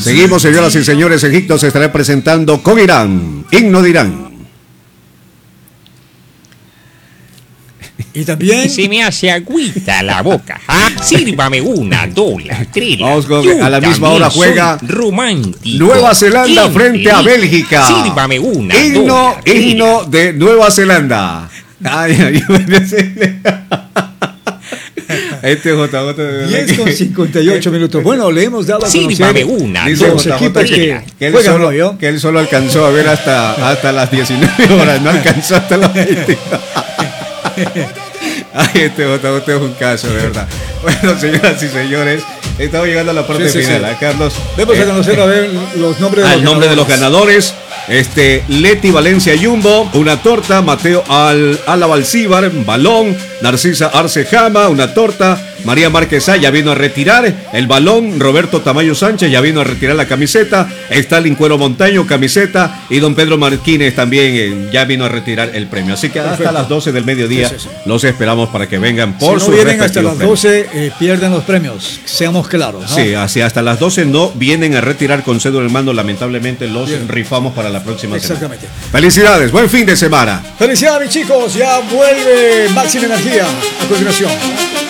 Seguimos, señoras y señores. Egipto se estará presentando con Irán. Himno de Irán. Y también se me hace agüita la boca. ¿Ah? Sírvame una, $1, $3. Vamos con, a la misma hora juega romántico. Nueva Zelanda frente a Bélgica. Sírvame una. Himno de Nueva Zelanda. Ay, este JJ 10:58 minutos. Bueno, le hemos dado a conocer una, los equipos que él solo alcanzó a ver hasta las 19 horas, no alcanzó hasta las 20. Ay, este JJ es un caso, de verdad. Bueno, señoras y señores, estamos llegando a la parte final. Sí. Carlos, debemos a conocer a ver los nombres de los ganadores. Leti Valencia Jumbo, una torta. Mateo Álava Alcíbar, balón. Narcisa Arce Jama, una torta. María Márquez ya vino a retirar el balón. Roberto Tamayo Sánchez ya vino a retirar la camiseta. Stalin Cuero Montaño, camiseta. Y don Pedro Martínez también ya vino a retirar el premio. Así que hasta las 12 del mediodía los esperamos para que vengan por si no vienen hasta las 12, pierden los premios. Seamos claros, ¿no? Sí, así hasta las 12 no vienen a retirar con cédula en mano. Lamentablemente los rifamos para la próxima semana. Felicidades, buen fin de semana. Felicidades, chicos. Ya vuelve Máxima Energía a continuación.